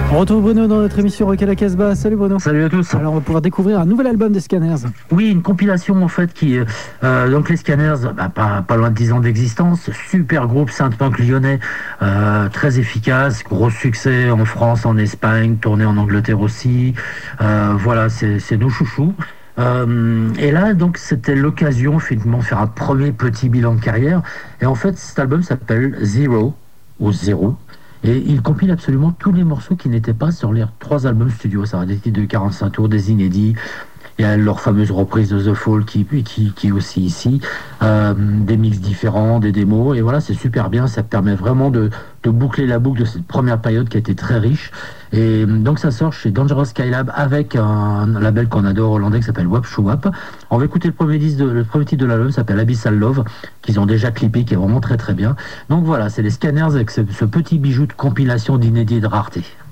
On retrouve Bruno dans notre émission Rock à la Casbah. Salut Bruno. Salut à tous. Alors on va pouvoir découvrir un nouvel album des Scanners. Oui, une compilation en fait qui donc les Scanners, pas loin de 10 ans d'existence, super groupe synth-punk lyonnais, très efficace, gros succès en France, en Espagne, tourné en Angleterre aussi. Voilà, c'est nos chouchous. Et là, donc, c'était l'occasion finalement de faire un premier petit bilan de carrière. Et en fait, cet album s'appelle Zero ou Zéro. Et il compile absolument tous les morceaux qui n'étaient pas sur les 3 albums studio. Ça va des titres de 45 tours, des inédits. Il y a leur fameuse reprise de The Fall qui est aussi ici. Des mix différents, des démos. Et voilà, c'est super bien. Ça permet vraiment de boucler la boucle de cette première période qui a été très riche. Et donc ça sort chez Dangerous Skylab avec un label qu'on adore hollandais qui s'appelle Wap Shoo Wap. On va écouter le premier titre de l'album, s'appelle Abyssal Love, qu'ils ont déjà clippé, qui est vraiment très très bien. Donc voilà, c'est les Scanners avec ce petit bijou de compilation d'inédits et de rareté.